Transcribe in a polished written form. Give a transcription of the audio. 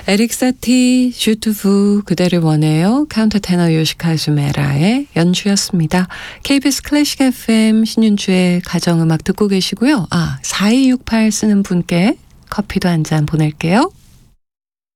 에릭 사티, 슈투부 그대를 원해요. 카운터 테너 요시카 주메라의 연주였습니다. KBS 클래식 FM 신윤주의 가정음악 듣고 계시고요. 4268 쓰는 분께 커피도 한 잔 보낼게요.